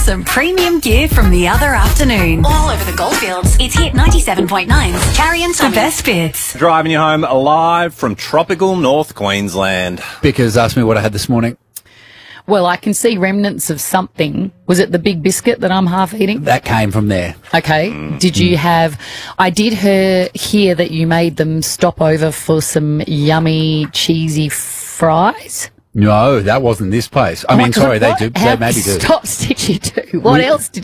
some premium gear from the other afternoon. All over the Goldfields, it's Hit 97.9's Carrie and Tommy. The best bits. Driving you home live from tropical North Queensland. Bickers asked me what I had this morning. Well, I can see remnants of something. Was it the big biscuit that I'm half eating? That came from there. Okay. Did you have... I did hear that you made them stop over for some yummy, cheesy fries. No, that wasn't this place. I mean, sorry, they maybe do. Stop, Stitchy do. What else did